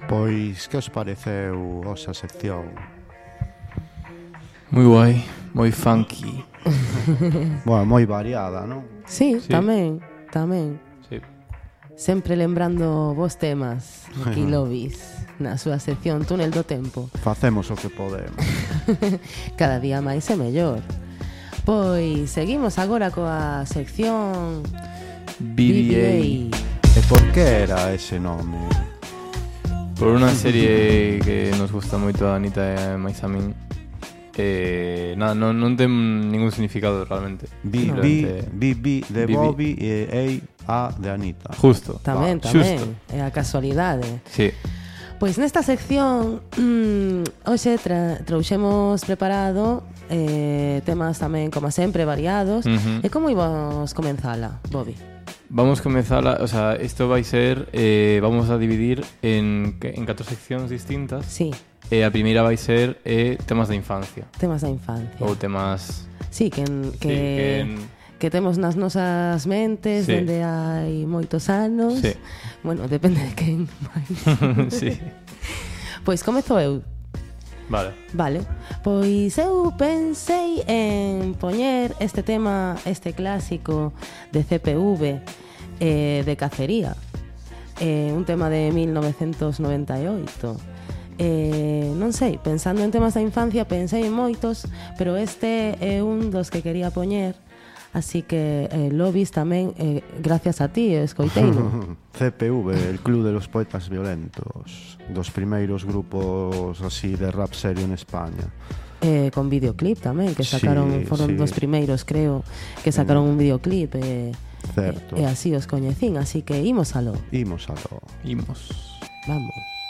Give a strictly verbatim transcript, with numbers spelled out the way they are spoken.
Pois, que os pareceu osa sección? Moi guai, moi funky. Bueno, moi variada, non? Sí, Sí. tamén, tamén. Sí. Sempre lembrando vos temas aquí Lobis na súa sección Túnel do Tempo. Facemos o que podemos. Cada día máis e mellor. Pois seguimos agora coa sección B B A. E por que era ese nome? Por unha serie que nos gusta moito a Anita e máis a min. Eh, nada, non, non ten ningún significado realmente. B B, Simplemente- B B de B B. Bobby e A A de Anita. Justo. Tamén, Ah, tamén, xusto. é a casualidade. Sí. Pois nesta sección mmm, hoxe tra trouxemos preparado eh, temas tamén, como sempre, variados. Ujú. E como íbamos comenzala, Bobby? Vamos comenzar, a, o sea, isto vai ser, eh, vamos a dividir en, en catro seccións distintas. Sí, E a primeira vai ser eh, temas da infancia. temas da infancia. Ou temas... Sí, que, que, Sí, que en- que temos nas nosas mentes Sí. dende hai moitos anos. Sí. Bueno, depende de quen máis. Sí. Pois comezo eu. Vale. Vale, pois eu pensei en poñer este tema, este clásico de C P V eh, de cacería, eh, un tema de mil novecentos noventa e oito. Eh, non sei, pensando en temas da infancia pensei en moitos, pero este é un dos que quería poñer, así que eh, Lobis tamén, eh, gracias a ti, escoiteino. C P V, el Club de los Poetas Violentos, dos primeiros grupos así de rap serio en España. Eh, con videoclip tamén, que sacaron, Sí, foron sí. dos primeiros, creo, que sacaron un videoclip e, Certo. e así os coñecín, así que imos aló, Imos a lo. Imos. vamos.